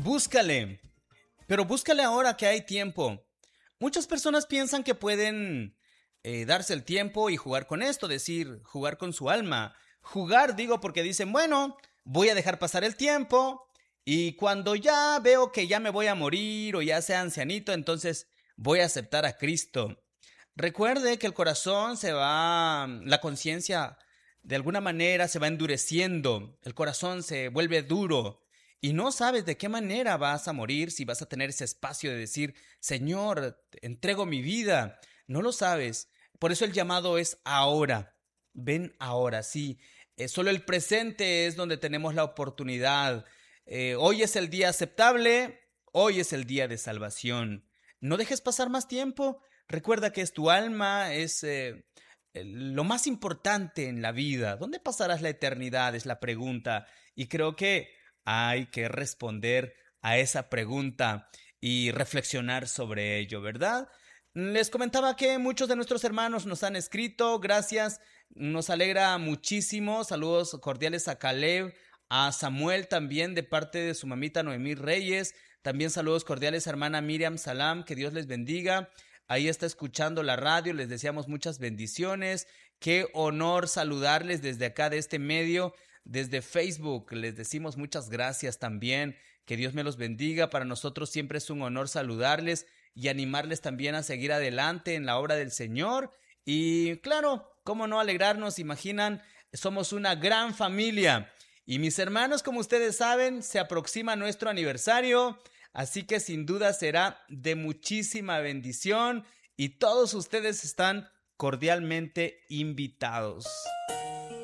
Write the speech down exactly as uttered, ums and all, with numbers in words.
Búscale, pero búscale ahora que hay tiempo. Muchas personas piensan que pueden eh, darse el tiempo y jugar con esto, decir, jugar con su alma. Jugar, digo, porque dicen, bueno, voy a dejar pasar el tiempo y cuando ya veo que ya me voy a morir o ya sea ancianito, entonces voy a aceptar a Cristo. Recuerde que el corazón se va, la conciencia de alguna manera se va endureciendo, el corazón se vuelve duro y no sabes de qué manera vas a morir, si vas a tener ese espacio de decir, Señor, te entrego mi vida. No lo sabes. Por eso el llamado es ahora. Ven ahora, sí. Eh, solo el presente es donde tenemos la oportunidad. Eh, hoy es el día aceptable, hoy es el día de salvación. No dejes pasar más tiempo. Recuerda que es tu alma, es eh, lo más importante en la vida. ¿Dónde pasarás la eternidad? Es la pregunta. Y creo que hay que responder a esa pregunta y reflexionar sobre ello, ¿verdad? Les comentaba que muchos de nuestros hermanos nos han escrito, gracias, nos alegra muchísimo. Saludos cordiales a Caleb, a Samuel también de parte de su mamita Noemí Reyes. También saludos cordiales a hermana Miriam Salam, que Dios les bendiga. Ahí está escuchando la radio, les deseamos muchas bendiciones. Qué honor saludarles desde acá, de este medio, desde Facebook. Les decimos muchas gracias también. Que Dios me los bendiga. Para nosotros siempre es un honor saludarles y animarles también a seguir adelante en la obra del Señor. Y claro, cómo no alegrarnos, imaginan, somos una gran familia. Y mis hermanos, como ustedes saben, se aproxima nuestro aniversario. Así que sin duda será de muchísima bendición y todos ustedes están cordialmente invitados.